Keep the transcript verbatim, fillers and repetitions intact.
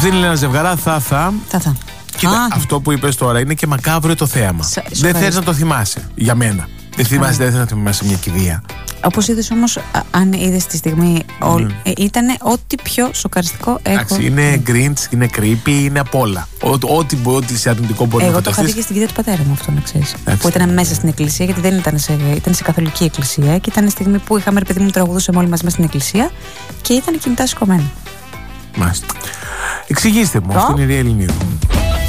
Αυτό είναι ένα ζευγαρά, θα, θα. Θα, θα. Κοίτα, Α. αυτό που είπες τώρα είναι και μακάβριο το θέαμα. Σα- Δεν θες να το θυμάσαι, για μένα. Δεν θυμάσαι, δεν θες να θυμάσαι μια κηδεία. Όπως είδες όμως, α, αν είδες τη στιγμή, mm. ε, ήταν ό,τι πιο σοκαριστικό έχω. Εντάξει, είναι Grinch, είναι creepy, είναι απ' όλα. Ό,τι, ό,τι, ό,τι σε αρνητικό μπορεί Εγώ να το είχα φανταστείς. δει και στην κηδεία του πατέρα μου, αυτό να ξέρεις. Εντάξει. Που ήταν μέσα στην εκκλησία, γιατί δεν ήταν σε, ήταν σε καθολική εκκλησία. Και ήταν η στιγμή που είχαμε, ρε παιδί μου, τραγουδούσαμε όλοι μαζί μέσα στην εκκλησία και ήταν κινητά σηκωμένα. Μάλιστα. Εξηγήστε μου, Το? αυτό είναι η Ριέλ Ελληνίδου.